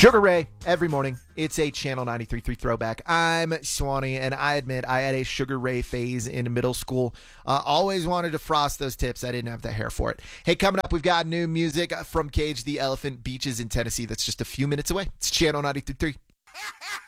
Sugar Ray, every morning. It's a Channel 93.3 throwback. I'm Swanee, and I admit I had a Sugar Ray phase in middle school. Always wanted to frost those tips. I didn't have the hair for it. Hey, coming up, we've got new music from Cage the Elephant, Beaches in Tennessee. That's just a few minutes away. It's Channel 93.3.